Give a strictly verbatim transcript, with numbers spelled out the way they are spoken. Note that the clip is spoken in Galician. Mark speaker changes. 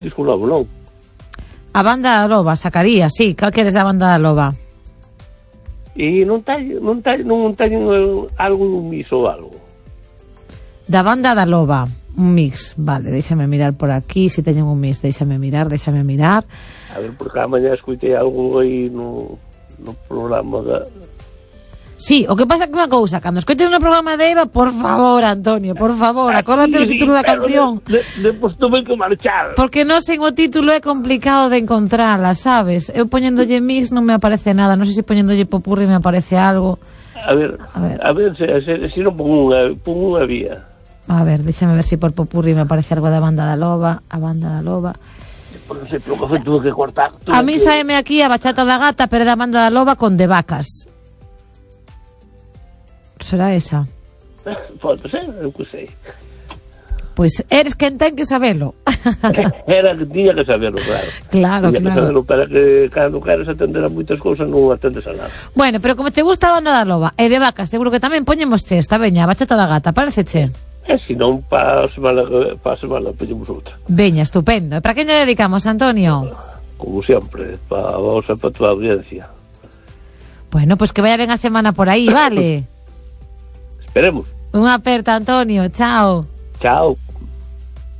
Speaker 1: disco novo, non?
Speaker 2: A banda da loba, sacaría, sí. Cal queres da banda da loba?
Speaker 1: E non teño, non teño, non teño algo dun mix ou algo.
Speaker 2: Da banda da loba, un mix. Vale, déxame mirar por aquí, se si teñen un mix, déxame mirar, déxame mirar.
Speaker 1: A ver, porque a mañá escoitei algo aí no, no programa da...
Speaker 2: Sí, o que pasa que unha cousa, cando escoites no programa de Eva, por favor, Antonio, por favor, acórdate o título da canción.
Speaker 1: De, de, depois tuve que marchar.
Speaker 2: Porque non sen o título é complicado de encontrala, sabes? Eu poñéndolle mix non me aparece nada, non sei se poñéndolle popurri me aparece algo.
Speaker 1: A ver, a ver, a ver se, se, se non pon unha, pon unha vía.
Speaker 2: A ver, déxame ver se por popurri me aparece algo da banda da loba, a banda da loba.
Speaker 1: Non sei, pero que foi, tuve que cortar. Tuve
Speaker 2: a mí
Speaker 1: que...
Speaker 2: saeme aquí a bachata da gata, pero era a banda da loba con de vacas. Será esa?
Speaker 1: Pode ser, eu que sei.
Speaker 2: Pois eres quen ten que sabelo.
Speaker 1: Era que tiña que saberlo, claro.
Speaker 2: Claro,
Speaker 1: tiña
Speaker 2: claro.
Speaker 1: Que saberlo, para que cando queres atender a moitas cousas non atendes a nada.
Speaker 2: Bueno, pero como te gusta a banda da loba e de vacas, seguro que tamén poñemos che esta, veña, a bachata da gata, parece che?
Speaker 1: E se non, para a semana, para a semana poñemos outra.
Speaker 2: Veña, estupendo. E para quen lle dedicamos, Antonio?
Speaker 1: Como sempre, para vos e para a tua audiencia.
Speaker 2: Bueno, pois pues que vaya ben a semana por aí, vale?
Speaker 1: Esperemos.
Speaker 2: Unha aperta, Antonio, chao.
Speaker 1: Chao.